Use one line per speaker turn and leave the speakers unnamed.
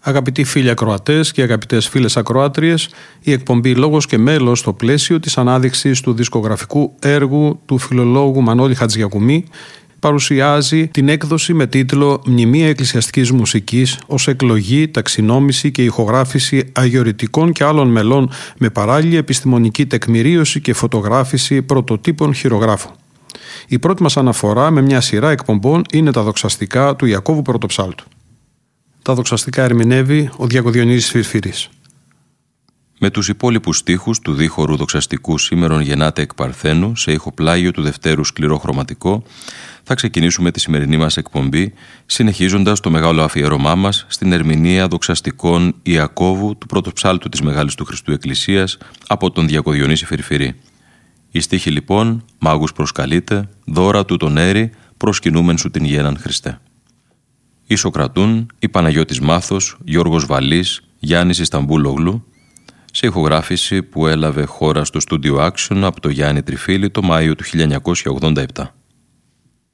Αγαπητοί φίλοι ακροατές και αγαπητές φίλες ακροάτριες, η εκπομπή «Λόγος και μέλος» στο πλαίσιο της ανάδειξης του δισκογραφικού έργου του φιλολόγου Μανώλη Χατζιακουμή παρουσιάζει την έκδοση με τίτλο «Μνημεία εκκλησιαστικής μουσικής» ως εκλογή, ταξινόμηση και ηχογράφηση αγιορητικών και άλλων μελών με παράλληλη επιστημονική τεκμηρίωση και φωτογράφηση πρωτοτύπων χειρογράφου. Η πρώτη μας αναφορά με μια σειρά εκπομπών είναι τα δοξαστικά του Ιακώβου Πρωτοψάλτου. Τα δοξαστικά ερμηνεύει ο Διακοδιονύσης Φυρφυρής.
Με τους υπόλοιπους στίχους του δίχορου δοξαστικού «Σήμερον γεννάτε εκ Παρθένου» σε ηχοπλάγιο του Δευτέρου σκληρό χρωματικό, θα ξεκινήσουμε τη σημερινή μας εκπομπή, συνεχίζοντας το μεγάλο αφιέρωμά μας στην ερμηνεία δοξαστικών Ιακώβου του Πρωτοψάλτου της Μεγάλης του Χριστού Εκκλησίας από τον Διακοδιονύση Φυρφυρή. Οι στίχοι λοιπόν, μάγους προσκαλείτε, δώρα του τον έρη, προσκυνούμεν σου την γέναν Χριστέ. Ισοκρατούν η Παναγιώτης Μάθος, Γιώργος Βαλής, Γιάννης Ισταμπούλογλου, σε ηχογράφηση που έλαβε χώρα στο Studio Action από το Γιάννη Τριφίλη το Μάιο του 1987.